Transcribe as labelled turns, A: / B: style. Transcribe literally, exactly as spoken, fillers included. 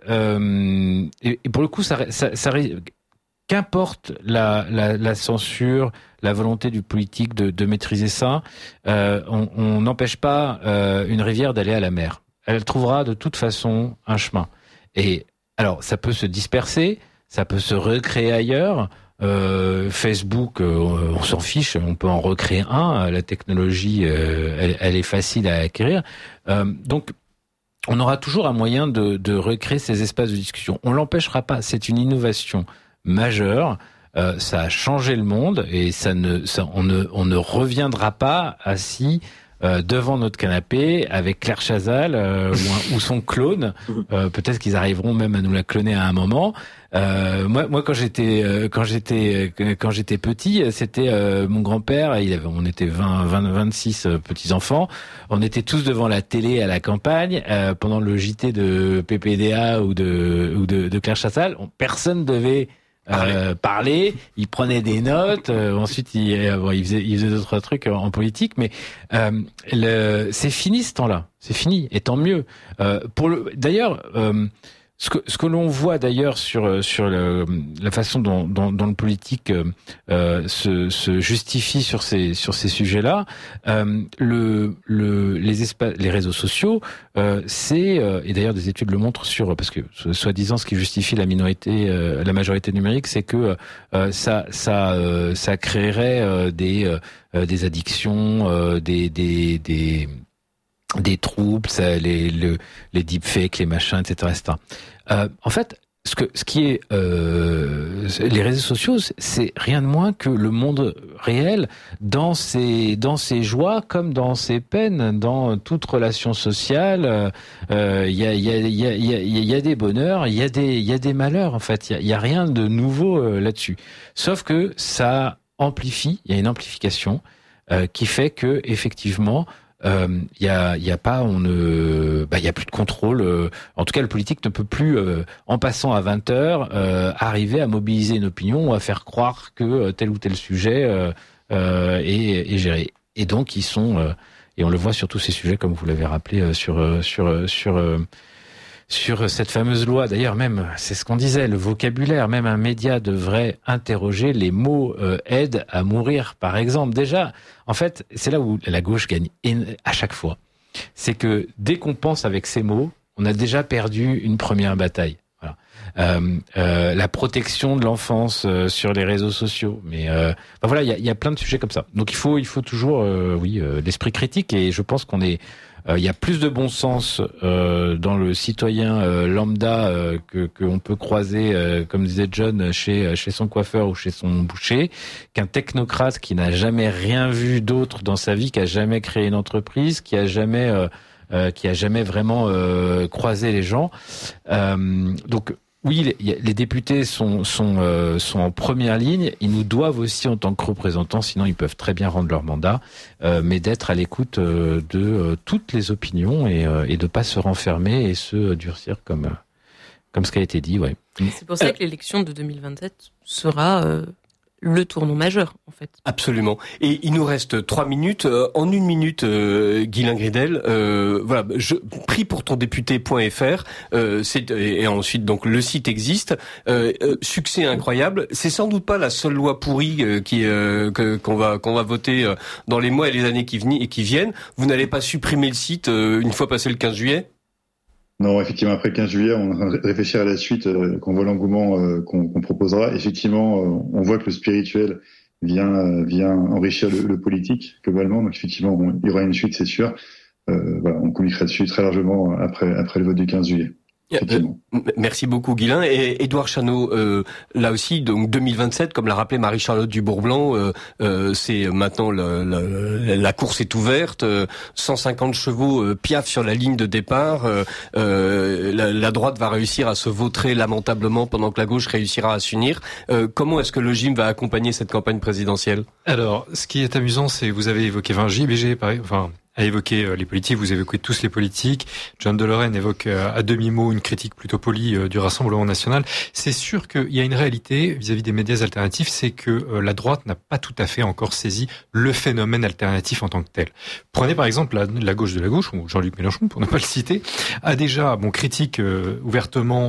A: euh, et, et pour le coup, ça, ça, ça qu'importe la, la, la censure, la volonté du politique de, de maîtriser ça, euh, on n'empêche pas euh, une rivière d'aller à la mer. Elle trouvera de toute façon un chemin. Et alors, ça peut se disperser, ça peut se recréer ailleurs. Euh, Facebook, euh, on s'en fiche, on peut en recréer un. La technologie, euh, elle, elle est facile à acquérir. Euh, donc, on aura toujours un moyen de, de recréer ces espaces de discussion. On l'empêchera pas. C'est une innovation majeure. Euh, ça a changé le monde et ça ne, ça, on ne, on ne reviendra pas assis euh, devant notre canapé avec Claire Chazal euh, ou, un, ou son clone. Euh, peut-être qu'ils arriveront même à nous la cloner à un moment. Euh, moi, moi, quand j'étais, euh, quand j'étais, euh, quand j'étais petit, c'était euh, mon grand-père. Il avait, on était vingt, vingt, vingt-six euh, petits enfants. On était tous devant la télé à la campagne euh, pendant le J T de P P D A ou de ou de, de Claire Chazal. On, personne devait Euh, parler, il prenait des notes, euh, ensuite il, euh, bon, il faisait, il faisait d'autres trucs en, en politique, mais euh, le, c'est fini ce temps-là, c'est fini, et tant mieux. Euh, pour le, d'ailleurs, euh, ce que ce que l'on voit d'ailleurs sur sur le, la façon dont, dont, dont le politique euh, se, se justifie sur ces sur ces sujets-là, euh, le le les espaces, les réseaux sociaux, euh, c'est euh, et d'ailleurs des études le montrent sur parce que soi-disant ce qui justifie la minorité, euh, la majorité numérique, c'est que euh, ça ça euh, ça créerait euh, des euh, des addictions, euh, des des des des troubles, ça, les, le, les deepfakes, les machins, et cetera, et cetera. Euh, en fait, ce que, ce qui est, euh, les réseaux sociaux, c'est rien de moins que le monde réel dans ses, dans ses joies comme dans ses peines, dans toute relation sociale. Euh, il y a, il y a, il y a, il y a, il y a des bonheurs, il y a des, il y a des malheurs. En fait, il y a, il y a rien de nouveau euh, là-dessus. Sauf que ça amplifie, il y a une amplification euh, qui fait que effectivement. Il euh, y a, y a pas, on ne, bah, y a plus de contrôle. Euh, en tout cas, le politique ne peut plus, euh, en passant à vingt heures, euh, arriver à mobiliser une opinion ou à faire croire que tel ou tel sujet euh, euh, est, est géré. Et donc, ils sont, euh, et on le voit sur tous ces sujets, comme vous l'avez rappelé, euh, sur, euh, sur, euh, sur, euh, sur cette fameuse loi. D'ailleurs, même, c'est ce qu'on disait, le vocabulaire. Même un média devrait interroger les mots euh, aide à mourir, par exemple. Déjà. En fait, c'est là où la gauche gagne à chaque fois. C'est que dès qu'on pense avec ces mots, on a déjà perdu une première bataille. Voilà. Euh, euh, la protection de l'enfance euh, sur les réseaux sociaux. Mais euh, ben voilà, il y a, y a plein de sujets comme ça. Donc il faut, il faut toujours, euh, oui, euh, l'esprit critique. Et je pense qu'on est, il euh, y a plus de bon sens euh, dans le citoyen euh, lambda euh, que qu'on peut croiser, euh, comme disait John, chez chez son coiffeur ou chez son boucher, qu'un technocrate qui n'a jamais rien vu d'autre dans sa vie, qui a jamais créé une entreprise, qui a jamais euh, euh, qui a jamais vraiment euh, croisé les gens. Euh, donc oui, les, les députés sont sont euh, sont en première ligne. Ils nous doivent aussi en tant que représentants, sinon ils peuvent très bien rendre leur mandat, euh, mais d'être à l'écoute euh, de euh, toutes les opinions et euh, et de pas se renfermer et se durcir comme euh, comme ce qui a été dit. Ouais.
B: C'est pour ça euh, que l'élection de deux mille vingt-sept sera euh, le tournant majeur, en fait.
C: Absolument. Et il nous reste trois minutes. Euh, en une minute, euh, Guylain Gridel, euh, voilà, je prie pour ton député.fr. Euh, c'est et ensuite donc le site existe. Euh, euh, succès incroyable. C'est sans doute pas la seule loi pourrie euh, qui euh, que, qu'on va qu'on va voter euh, dans les mois et les années qui, veni- et qui viennent. Vous n'allez pas supprimer le site euh, une fois passé le quinze juillet?
D: Non, effectivement, après le quinze juillet, on va réfléchir à la suite, euh, qu'on voit l'engouement euh, qu'on, qu'on proposera. Effectivement, euh, on voit que le spirituel vient euh, vient enrichir le, le politique globalement. Donc effectivement, on, il y aura une suite, c'est sûr. Euh, voilà, on communiquera dessus très largement après après le vote du quinze juillet.
C: Euh, merci beaucoup Guylain. Et Édouard Chano, euh, là aussi, donc deux mille vingt-sept, comme l'a rappelé Marie-Charlotte Dubourg-Blanc, euh, euh, c'est maintenant le, le, la course est ouverte, euh, cent cinquante chevaux euh, piaffent sur la ligne de départ. Euh, euh, la, la droite va réussir à se vautrer lamentablement pendant que la gauche réussira à s'unir. Euh, comment est-ce que le G I M va accompagner cette campagne présidentielle?
E: Alors, ce qui est amusant, c'est vous avez évoqué vingt J B G, enfin. a évoqué les politiques, vous évoquez tous les politiques. John de Lorraine évoque à demi-mot une critique plutôt polie du Rassemblement national. C'est sûr qu'il y a une réalité vis-à-vis des médias alternatifs, c'est que la droite n'a pas tout à fait encore saisi le phénomène alternatif en tant que tel. Prenez par exemple la, la gauche de la gauche, ou Jean-Luc Mélenchon, pour ne pas le citer, a déjà, bon, critique euh, ouvertement